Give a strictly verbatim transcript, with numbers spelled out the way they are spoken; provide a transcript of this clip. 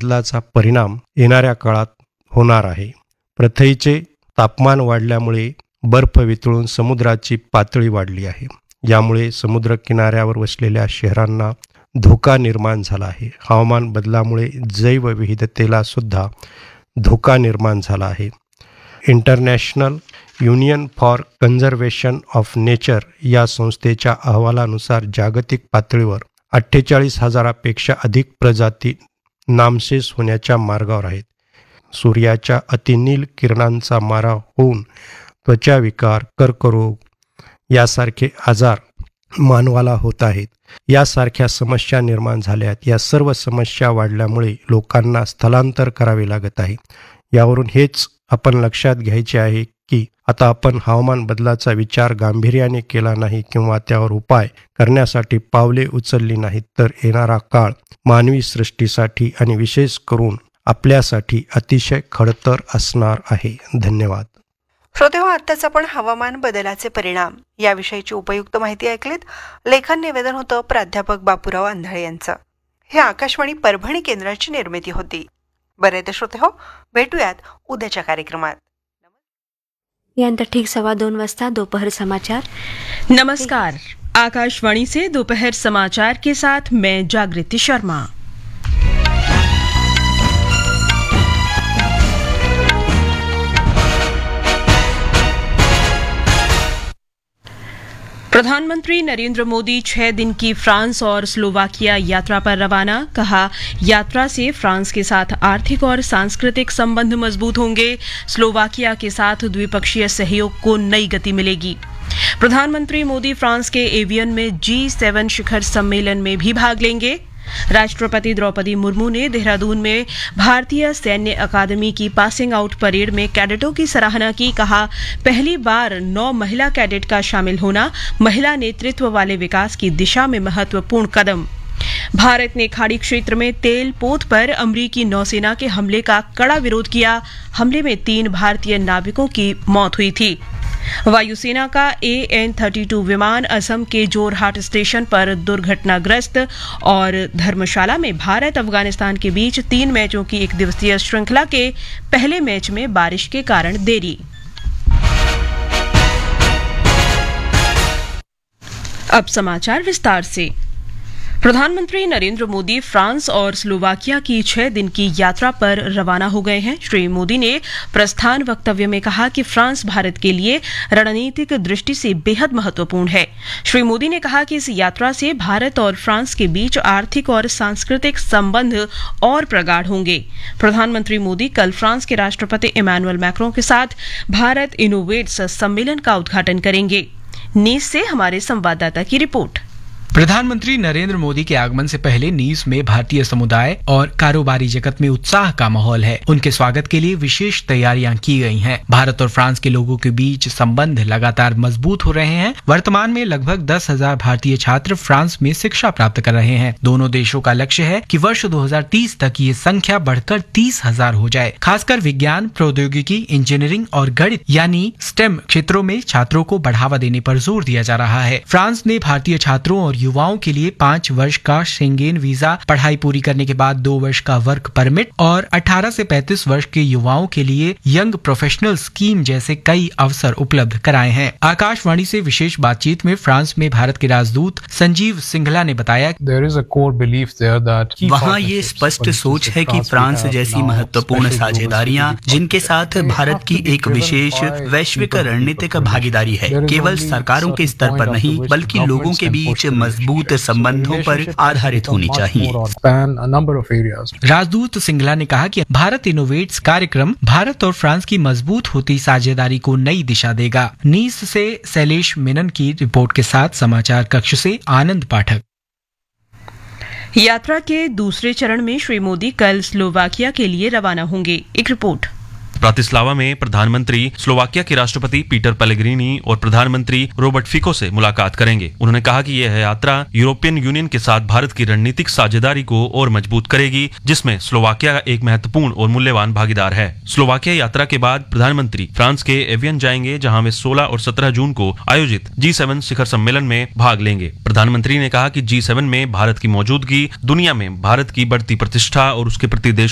बदलाचा परिणाम येणाऱ्या काळात होणार आहे. प्रथईचे तापमान वाढल्यामुळे बर्फ वितळून समुद्राची पातळी वाढली आहे. यामुळे समुद्र किनाऱ्यावर वसलेल्या शहरांना धोका निर्माण झाला आहे. हवामान बदलामुळे जैवविविधतेला सुद्धा धोका निर्माण झाला आहे. International union for conservation of nature या संस्थेच्या अहवालानुसार जागतिक पातळीवर अठ्ठेचाळीस हजारापेक्षा अधिक प्रजाती नामशेष होण्याच्या मार्गावर आहेत. सूर्याच्या अतिनील किरणांचा मारा होऊन त्वचाविकार, कर्करोग यासारखे आजार मानवाला होत आहेत. यासारख्या समस्या निर्माण झाल्या आहेत. या सर्व समस्या वाढल्यामुळे लोकांना स्थलांतर करावे लागत आहे. यावरून हेच आपण लक्षात घ्यायचे आहे की आता आपण हवामान बदलाचा विचार गांभीर्याने केला नाही किंवा त्यावर उपाय करण्यासाठी पावले उचलली नाहीत तर येणारा काळ मानवी सृष्टीसाठी आणि विशेष करून आपल्यासाठी अतिशय खडतर असणार आहे. धन्यवाद. श्रोतेहो, आत्ताच आपण हवामान बदलाचे परिणाम याविषयीची उपयुक्त माहिती ऐकलीत. लेखन निवेदन होतं प्राध्यापक बापूराव आंधळे यांचं. हे आकाशवाणी परभणी केंद्राची निर्मिती होती. बरे तर श्रोतेहो, भेटूयात उद्याच्या कार्यक्रमात. यानंतर ठीक सवा दोन वाजता दोपहर समाचार. नमस्कार, आकाशवाणी से दोपहर समाचार के साथ मैं जागृति शर्मा. प्रधानमंत्री नरेंद्र मोदी छह दिन की फ्रांस और स्लोवाकिया यात्रा पर रवाना. कहा, यात्रा से फ्रांस के साथ आर्थिक और सांस्कृतिक संबंध मजबूत होंगे. स्लोवाकिया के साथ द्विपक्षीय सहयोग को नई गति मिलेगी. प्रधानमंत्री मोदी फ्रांस के एवियन में जी सेवन शिखर सम्मेलन में भी भाग लेंगे. राष्ट्रपति द्रौपदी मुर्मू ने देहरादून में भारतीय सैन्य अकादमी की पासिंग आउट परेड में कैडेटों की सराहना की. कहा, पहली बार नौ महिला कैडेट का शामिल होना महिला नेतृत्व वाले विकास की दिशा में महत्वपूर्ण कदम. भारत ने खाड़ी क्षेत्र में तेल पोत पर अमरीकी नौसेना के हमले का कड़ा विरोध किया. हमले में तीन भारतीय नाविकों की मौत हुई थी. वायुसेना का ए एन थर्टी टू विमान असम के जोरहाट स्टेशन पर दुर्घटनाग्रस्त. और धर्मशाला में भारत अफगानिस्तान के बीच तीन मैचों की एक दिवसीय श्रृंखला के पहले मैच में बारिश के कारण देरी. अब समाचार विस्तार से. प्रधानमंत्री नरेंद्र मोदी फ्रांस और स्लोवाकिया की छह दिन की यात्रा पर रवाना हो गए हैं. श्री मोदी ने प्रस्थान वक्तव्य में कहा कि फ्रांस भारत के लिए रणनीतिक दृष्टि से बेहद महत्वपूर्ण है. श्री मोदी ने कहा कि इस यात्रा से भारत और फ्रांस के बीच आर्थिक और सांस्कृतिक संबंध और प्रगाढ़ होंगे. प्रधानमंत्री मोदी कल फ्रांस के राष्ट्रपति इमैनुअल मैक्रों के साथ भारत इनोवेट्स सम्मेलन का उद्घाटन करेंगे. नीस से हमारे संवाददाता की रिपोर्ट. प्रधानमंत्री नरेंद्र मोदी के आगमन से पहले नीस में भारतीय समुदाय और कारोबारी जगत में उत्साह का माहौल है. उनके स्वागत के लिए विशेष तैयारियां की गई हैं. भारत और फ्रांस के लोगों के बीच संबंध लगातार मजबूत हो रहे हैं. वर्तमान में लगभग दस हजार भारतीय छात्र फ्रांस में शिक्षा प्राप्त कर रहे हैं. दोनों देशों का लक्ष्य है कि वर्ष दो हजार तीस तक ये संख्या बढ़कर तीस हजार हो जाए. खासकर विज्ञान, प्रौद्योगिकी, इंजीनियरिंग और गणित यानी स्टेम क्षेत्रों में छात्रों को बढ़ावा देने पर जोर दिया जा रहा है. फ्रांस ने भारतीय छात्रों और युवाओं के लिए पाँच वर्ष का शेंगेन वीजा, पढ़ाई पूरी करने के बाद दो वर्ष का वर्क परमिट और अठारह से पैंतीस वर्ष के युवाओं के लिए यंग प्रोफेशनल स्कीम जैसे कई अवसर उपलब्ध कराए हैं. आकाशवाणी से विशेष बातचीत में फ्रांस में भारत के राजदूत संजीव सिंघला ने बताया, वहाँ ये स्पष्ट सोच है कि फ्रांस जैसी महत्वपूर्ण साझेदारियाँ जिनके साथ भारत की एक विशेष वैश्विक रणनीतिक भागीदारी है, केवल सरकारों के स्तर पर नहीं बल्कि लोगों के बीच मजबूत संबंधों पर आधारित होनी चाहिए. राजदूत सिंघला ने कहा कि भारत इनोवेट्स कार्यक्रम भारत और फ्रांस की मजबूत होती साझेदारी को नई दिशा देगा. नीस से शैलेश मेनन की रिपोर्ट के साथ समाचार कक्ष से आनंद पाठक. यात्रा के दूसरे चरण में श्री मोदी कल स्लोवाकिया के लिए रवाना होंगे. एक रिपोर्ट. ब्रातिस्लावा में प्रधानमंत्री स्लोवाकिया के राष्ट्रपति पीटर पेलेग्रिनी और प्रधानमंत्री रॉबर्ट फिको से मुलाकात करेंगे. उन्होंने कहा कि यह यात्रा यूरोपियन यूनियन के साथ भारत की रणनीतिक साझेदारी को और मजबूत करेगी, जिसमें स्लोवाकिया एक महत्वपूर्ण और मूल्यवान भागीदार है. स्लोवाकिया यात्रा के बाद प्रधानमंत्री फ्रांस के एवियन जाएंगे, जहां वे सोलह और सत्रह जून को आयोजित जी सेवन शिखर सम्मेलन में भाग लेंगे. प्रधानमंत्री ने कहा कि जी सेवन में भारत की मौजूदगी दुनिया में भारत की बढ़ती प्रतिष्ठा और उसके प्रति देश